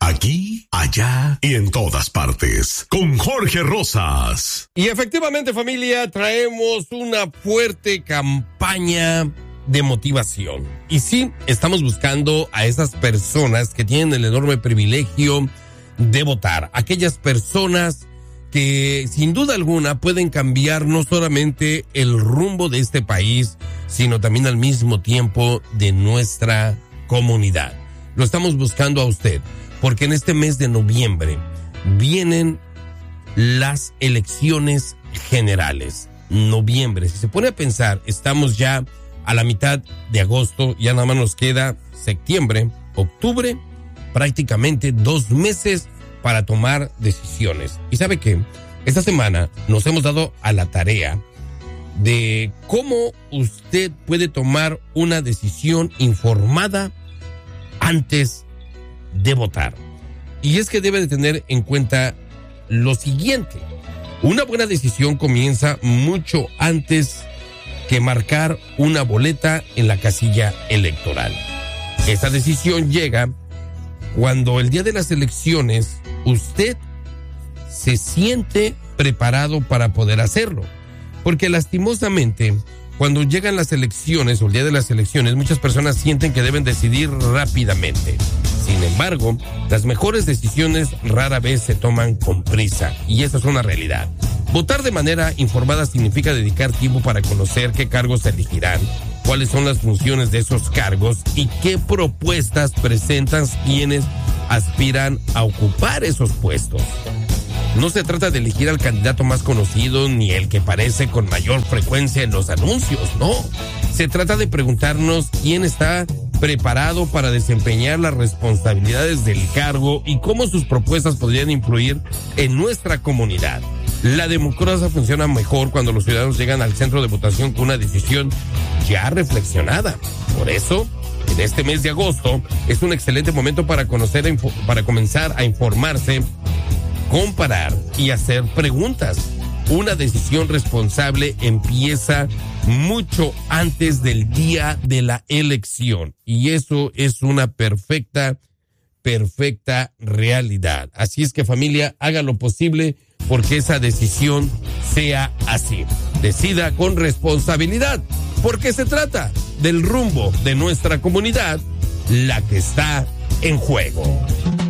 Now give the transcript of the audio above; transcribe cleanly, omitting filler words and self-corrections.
Aquí, allá y en todas partes. Con Jorge Rosas. Y efectivamente, familia, traemos una fuerte campaña de motivación. Y sí, estamos buscando a esas personas que tienen el enorme privilegio de votar. Aquellas personas que sin duda alguna pueden cambiar no solamente el rumbo de este país, sino también al mismo tiempo de nuestra comunidad. Lo estamos buscando a usted, porque en este mes de noviembre vienen las elecciones generales. Noviembre, si se pone a pensar, estamos ya a la mitad de agosto, ya nada más nos queda septiembre, octubre, prácticamente 2 meses para tomar decisiones. ¿Y sabe qué? Esta semana nos hemos dado a la tarea de cómo usted puede tomar una decisión informada antes de votar. Y es que debe de tener en cuenta lo siguiente. Una buena decisión comienza mucho antes que marcar una boleta en la casilla electoral. Esa decisión llega cuando el día de las elecciones usted se siente preparado para poder hacerlo. Porque lastimosamente, cuando llegan las elecciones o el día de las elecciones, muchas personas sienten que deben decidir rápidamente. Sin embargo, las mejores decisiones rara vez se toman con prisa, y esa es una realidad. Votar de manera informada significa dedicar tiempo para conocer qué cargos se elegirán, cuáles son las funciones de esos cargos y qué propuestas presentan quienes aspiran a ocupar esos puestos. No se trata de elegir al candidato más conocido ni el que aparece con mayor frecuencia en los anuncios, no. Se trata de preguntarnos quién está preparado para desempeñar las responsabilidades del cargo y cómo sus propuestas podrían influir en nuestra comunidad. La democracia funciona mejor cuando los ciudadanos llegan al centro de votación con una decisión ya reflexionada. Por eso, en este mes de agosto es un excelente momento para comenzar a informarse, comparar y hacer preguntas. Una decisión responsable empieza mucho antes del día de la elección, y eso es una perfecta realidad. Así es que, familia, haga lo posible porque esa decisión sea así. Decida con responsabilidad, porque se trata del rumbo de nuestra comunidad, la que está en juego.